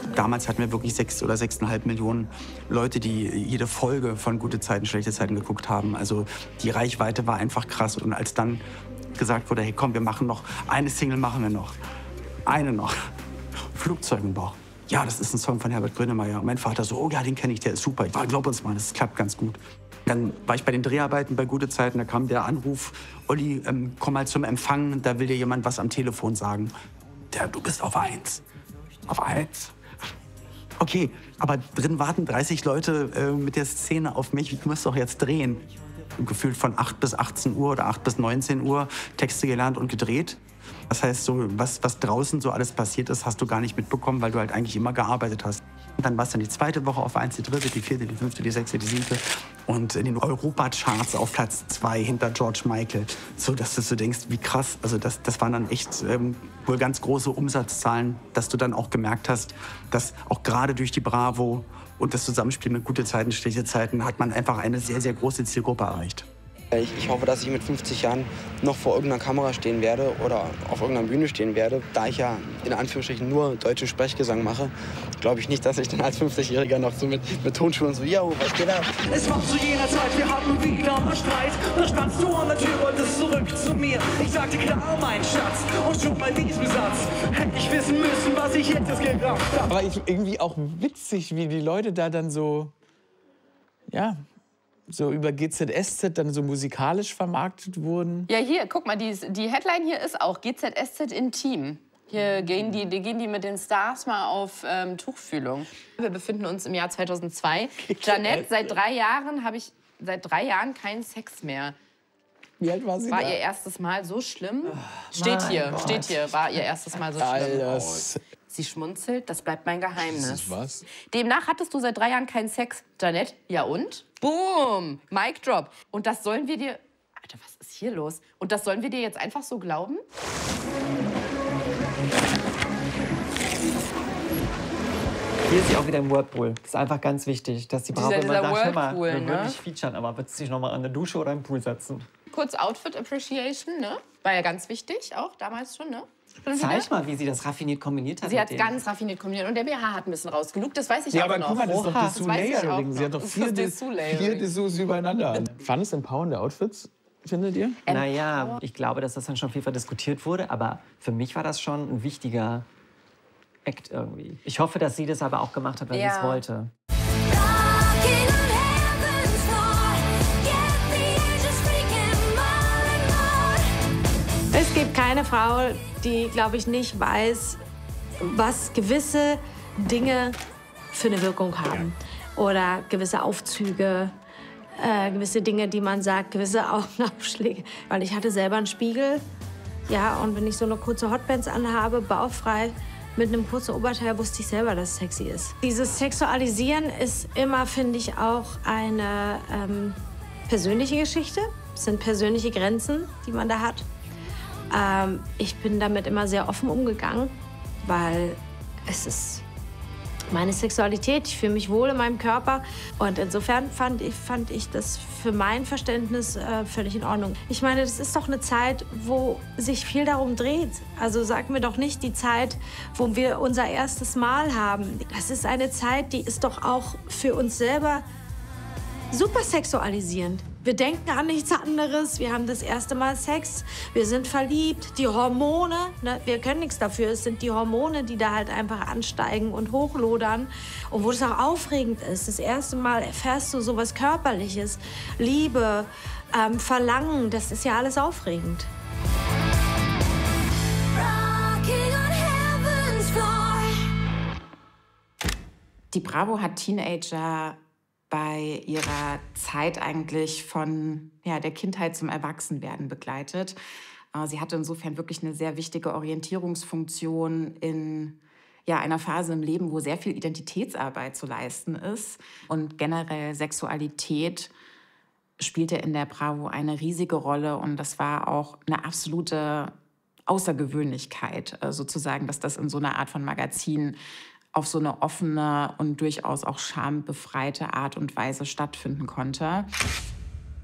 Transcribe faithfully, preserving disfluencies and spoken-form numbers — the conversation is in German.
Damals hatten wir wirklich sechs oder sechseinhalb Millionen Leute, die jede Folge von Gute Zeiten, schlechte Zeiten geguckt haben. Also die Reichweite war einfach krass. Und als dann gesagt wurde, hey komm, wir machen noch, eine Single machen wir noch. Eine noch. Flugzeug im Bauch. Ja, das ist ein Song von Herbert Grönemeyer. Und mein Vater so, oh ja, den kenne ich, der ist super. Ich war, glaub uns mal, das klappt ganz gut. Dann war ich bei den Dreharbeiten bei Gute Zeiten, da kam der Anruf, Olli, ähm, komm mal zum Empfang, da will dir jemand was am Telefon sagen. Der, du bist auf eins. Auf eins. Okay, aber drin warten dreißig Leute äh, mit der Szene auf mich, ich muss doch jetzt drehen. Gefühlt von acht bis achtzehn Uhr oder acht bis neunzehn Uhr Texte gelernt und gedreht. Das heißt, so, was, was draußen so alles passiert ist, hast du gar nicht mitbekommen, weil du halt eigentlich immer gearbeitet hast. Und dann war es dann die zweite Woche auf eins, die dritte, die vierte, die fünfte, die sechste, die siebte. Und in den Europacharts auf Platz zwei hinter George Michael. So, dass du so denkst, wie krass. Also das, das waren dann echt ähm, wohl ganz große Umsatzzahlen, dass du dann auch gemerkt hast, dass auch gerade durch die Bravo und das Zusammenspiel mit Gute Zeiten, schlechte Zeiten hat man einfach eine sehr, sehr große Zielgruppe erreicht. Ich, ich hoffe, dass ich mit fünfzig Jahren noch vor irgendeiner Kamera stehen werde oder auf irgendeiner Bühne stehen werde. Da ich ja in Anführungsstrichen nur deutschen Sprechgesang mache, glaube ich nicht, dass ich dann als fünfzigjähriger noch so mit, mit Tonschuhen so, yo, was geht ab? Es war zu jener Zeit, wir hatten wieder mal Streit. Da standst du an der Tür, wolltest zurück zu mir. Ich sagte klar, mein Schatz, und schon bei diesem Satz hätte ich wissen müssen, was ich jetzt geglaubt habe. Aber ich, irgendwie auch witzig, wie die Leute da dann so, ja, so über G Z S Z dann so musikalisch vermarktet wurden. Ja, hier, guck mal, die, die Headline hier ist auch G Z S Z Intim. Hier gehen die, die, gehen die mit den Stars mal auf ähm, Tuchfühlung. Wir befinden uns im Jahr zweitausendzwei. Jeanette, seit drei Jahren habe ich seit drei Jahren keinen Sex mehr. Wie alt war sie War da? ihr erstes Mal so schlimm? Steht hier, Gott. steht hier, war ihr erstes Mal so schlimm. Alter. Sie schmunzelt, das bleibt mein Geheimnis. Was? Demnach hattest du seit drei Jahren keinen Sex. Jeanette, ja und? Boom, Mic drop. Und das sollen wir dir... Alter, was ist hier los? Und das sollen wir dir jetzt einfach so glauben? Hier ist sie auch wieder im Whirlpool. Das ist einfach ganz wichtig, dass die Bravo Dieser- immer dieser sagt, hör mal, Whirlpool, wir ne? würden dich featuren, aber wird sich noch mal an der Dusche oder im Pool setzen? Kurz Outfit Appreciation, ne? War ja ganz wichtig, auch damals schon, ne? Zeig mal, wie sie das raffiniert kombiniert hat. Sie mit hat dem. ganz raffiniert kombiniert und der B H hat ein bisschen rausgelugt, das weiß ich Ja, auch aber noch. guck mal, das ist doch Oha, Dessous weiß ich auch Layering. Sie hat noch. doch Das vier, ist Dess Dessous Layering. vier Dessous übereinander. Fand es empowernde Outfits, findet ihr? Naja, ich glaube, dass das dann schon viel verdiskutiert wurde, aber für mich war das schon ein wichtiger Act irgendwie. Ich hoffe, dass sie das aber auch gemacht hat, weil Ja. sie es wollte. Es gibt keine Frau, die, glaube ich, nicht weiß, was gewisse Dinge für eine Wirkung haben. Oder gewisse Aufzüge, äh, gewisse Dinge, die man sagt, gewisse Augenaufschläge. Weil ich hatte selber einen Spiegel. Ja, und wenn ich so eine kurze Hotpants anhabe, bauchfrei, mit einem kurzen Oberteil, wusste ich selber, dass es sexy ist. Dieses Sexualisieren ist immer, finde ich, auch eine ähm, persönliche Geschichte. Es sind persönliche Grenzen, die man da hat. Ähm, ich bin damit immer sehr offen umgegangen, weil es ist meine Sexualität. Ich fühle mich wohl in meinem Körper. Und insofern fand ich, fand ich das für mein Verständnis äh, völlig in Ordnung. Ich meine, das ist doch eine Zeit, wo sich viel darum dreht. Also sag mir doch nicht die Zeit, wo wir unser erstes Mal haben. Das ist eine Zeit, die ist doch auch für uns selber super sexualisierend. Wir denken an nichts anderes. Wir haben das erste Mal Sex. Wir sind verliebt. Die Hormone, ne, wir können nichts dafür. Es sind die Hormone, die da halt einfach ansteigen und hochlodern. Und wo es auch aufregend ist. Das erste Mal erfährst du sowas Körperliches. Liebe, ähm, Verlangen, das ist ja alles aufregend. Die Bravo hat Teenager bei ihrer Zeit eigentlich von ja, der Kindheit zum Erwachsenwerden begleitet. Sie hatte insofern wirklich eine sehr wichtige Orientierungsfunktion in ja, einer Phase im Leben, wo sehr viel Identitätsarbeit zu leisten ist. Und generell Sexualität spielte in der Bravo eine riesige Rolle. Und das war auch eine absolute Außergewöhnlichkeit, sozusagen, dass das in so einer Art von Magazin auf so eine offene und durchaus auch schambefreite Art und Weise stattfinden konnte.